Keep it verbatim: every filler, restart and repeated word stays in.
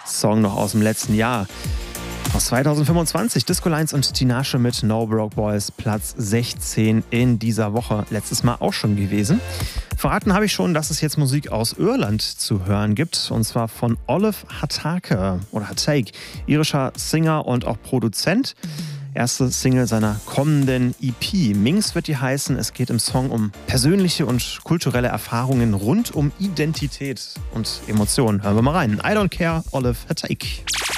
Song noch aus dem letzten Jahr. Aus zweitausendfünfundzwanzig, Disco Lines und Tinashe mit No Broke Boys, Platz sechzehn in dieser Woche. Letztes Mal auch schon gewesen. Verraten habe ich schon, dass es jetzt Musik aus Irland zu hören gibt. Und zwar von Olive Hatake oder Hatake, irischer Singer und auch Produzent. Erste Single seiner kommenden E P. Minx wird die heißen. Es geht im Song um persönliche und kulturelle Erfahrungen rund um Identität und Emotionen. Hören wir mal rein. I Don't Care, Olive Hatake.